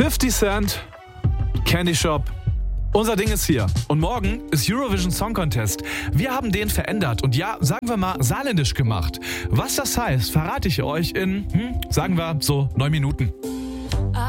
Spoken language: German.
50 Cent, Candy Shop. Unser Ding ist hier. Und morgen ist Eurovision Song Contest. Wir haben den verändert und ja, sagen wir mal, saarländisch gemacht. Was das heißt, verrate ich euch in, sagen wir, so 9 Minuten.